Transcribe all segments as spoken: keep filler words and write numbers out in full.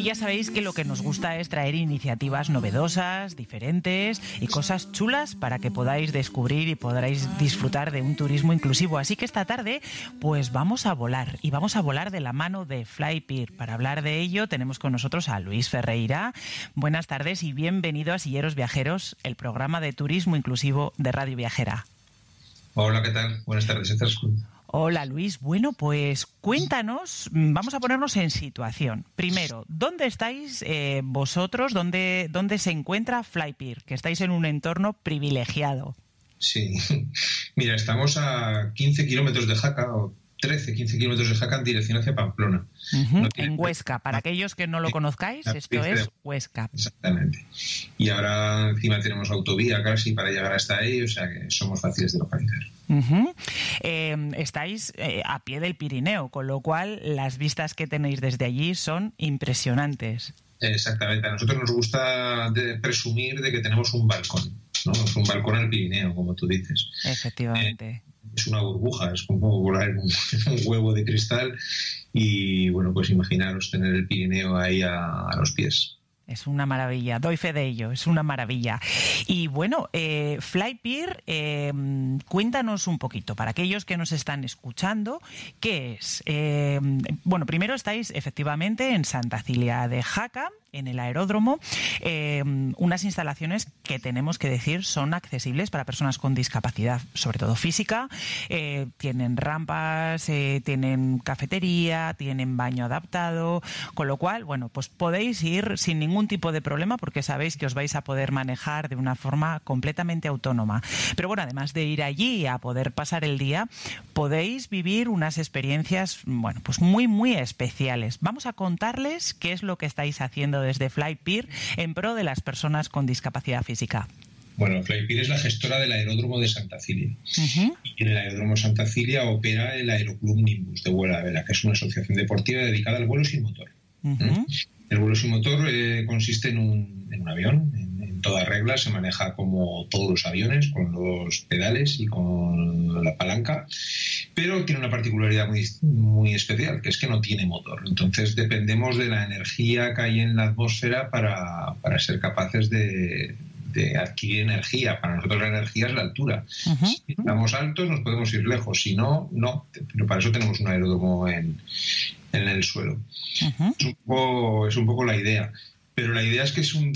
ya sabéis que lo que nos gusta es traer iniciativas novedosas, diferentes y cosas chulas para que podáis descubrir y podáis disfrutar de un turismo inclusivo. Así que esta tarde pues vamos a volar y vamos a volar de la mano de Flypeer. Para hablar de ello tenemos con nosotros a Luis Ferreira. Buenas tardes y bienvenido a Silleros Viajeros, el programa de turismo inclusivo de Radio Viajera. Hola, ¿qué tal? Buenas tardes. Hola Luis, bueno pues cuéntanos, vamos a ponernos en situación. Primero, ¿dónde estáis eh, vosotros? ¿Dónde, ¿Dónde se encuentra Flypeer? Que estáis en un entorno privilegiado. Sí, mira, estamos a quince kilómetros de Jaca, o trece, quince kilómetros de Jaca en dirección hacia Pamplona. Uh-huh. No tiene... En Huesca, para aquellos que no lo conozcáis, esto es Huesca. Exactamente. Y ahora encima tenemos autovía casi para llegar hasta ahí, o sea que somos fáciles de localizar. Uh-huh. Eh, estáis eh, a pie del Pirineo, con lo cual las vistas que tenéis desde allí son impresionantes. Exactamente. A nosotros nos gusta de presumir de que tenemos un balcón, ¿no? Es un balcón al Pirineo, como tú dices. Efectivamente. Eh, es una burbuja, es como volar en un, en un huevo de cristal y, bueno, pues imaginaros tener el Pirineo ahí a, a los pies. Es una maravilla, doy fe de ello, es una maravilla. Y bueno, eh, Flypeer, eh, cuéntanos un poquito, para aquellos que nos están escuchando, ¿qué es? Eh, bueno, primero estáis efectivamente en Santa Cilia de Jaca, en el aeródromo, eh, unas instalaciones que tenemos que decir son accesibles para personas con discapacidad, sobre todo física. Eh, tienen rampas, eh, tienen cafetería, tienen baño adaptado, con lo cual, bueno, pues podéis ir sin ningún tipo de problema porque sabéis que os vais a poder manejar de una forma completamente autónoma. Pero bueno, además de ir allí a poder pasar el día, podéis vivir unas experiencias, bueno, pues muy, muy especiales. Vamos a contarles qué es lo que estáis haciendo desde Flypeer en pro de las personas con discapacidad física. Bueno, Flypeer es la gestora del aeródromo de Santa Cilia. Uh-huh. Y en el aeródromo Santa Cilia opera el Aeroclub Nimbus de vuelo a vela, que es una asociación deportiva dedicada al vuelo sin motor. Uh-huh. ¿Mm? El vuelo sin motor eh, consiste en un, en un avión, en, en toda regla, se maneja como todos los aviones, con los pedales y con la palanca, pero tiene una particularidad muy, muy especial, que es que no tiene motor. Entonces dependemos de la energía que hay en la atmósfera para, para ser capaces de, de adquirir energía. Para nosotros la energía es la altura. Uh-huh. Si estamos altos nos podemos ir lejos, si no, no. Pero para eso tenemos un aeródromo en, en el suelo. Uh-huh. Es un poco, es un poco la idea. Pero la idea es que es un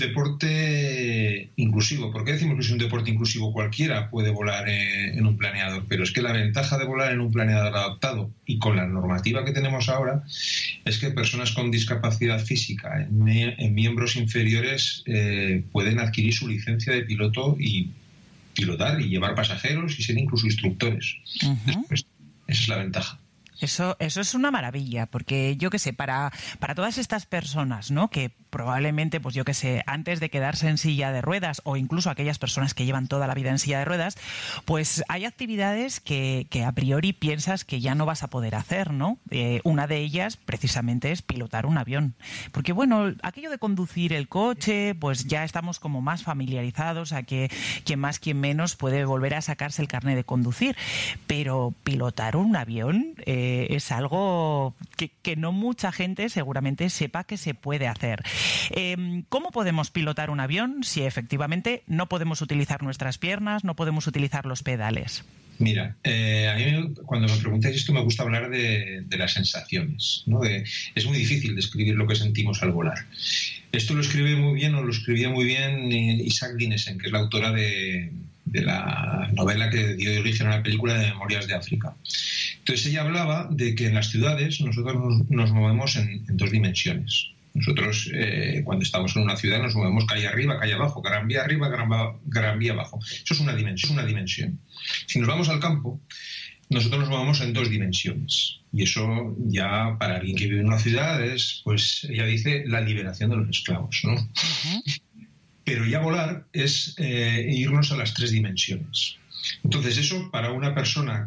deporte inclusivo. ¿Por qué decimos que es un deporte inclusivo? Cualquiera puede volar en, en un planeador, pero es que la ventaja de volar en un planeador adaptado y con la normativa que tenemos ahora es que personas con discapacidad física en, en miembros inferiores eh, pueden adquirir su licencia de piloto y pilotar y llevar pasajeros y ser incluso instructores. Uh-huh. Pues, esa es la ventaja. Eso, eso es una maravilla, porque yo qué sé, para, para todas estas personas, ¿no? Que probablemente, pues yo qué sé, antes de quedarse en silla de ruedas o incluso aquellas personas que llevan toda la vida en silla de ruedas, pues hay actividades que, que a priori piensas que ya no vas a poder hacer, ¿no? Eh, una de ellas precisamente es pilotar un avión. Porque bueno, aquello de conducir el coche, pues ya estamos como más familiarizados a que quien más, quien menos puede volver a sacarse el carnet de conducir. Pero pilotar un avión eh, es algo que, que no mucha gente seguramente sepa que se puede hacer. Eh, ¿Cómo podemos pilotar un avión si efectivamente no podemos utilizar nuestras piernas, no podemos utilizar los pedales? Mira, eh, a mí cuando me preguntáis esto me gusta hablar de, de las sensaciones, ¿no? De, es muy difícil describir lo que sentimos al volar. Esto lo escribe muy bien, o lo escribía muy bien Isaac Dinesen, que es la autora de, de la novela que dio origen a la película de Memorias de África. Entonces ella hablaba de que en las ciudades nosotros nos, nos movemos en, en dos dimensiones. Nosotros, eh, cuando estamos en una ciudad, nos movemos calle arriba, calle abajo, gran vía arriba, gran, gran vía abajo. Eso es una dimensión, una dimensión. Si nos vamos al campo, nosotros nos movemos en dos dimensiones. Y eso ya, para alguien que vive en una ciudad, es, pues, ella dice, la liberación de los esclavos, ¿no? Uh-huh. Pero ya volar es eh, irnos a las tres dimensiones. Entonces eso para una persona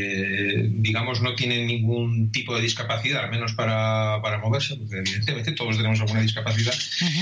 que digamos no tiene ningún tipo de discapacidad, al menos para, para moverse, porque evidentemente todos tenemos alguna discapacidad, uh-huh.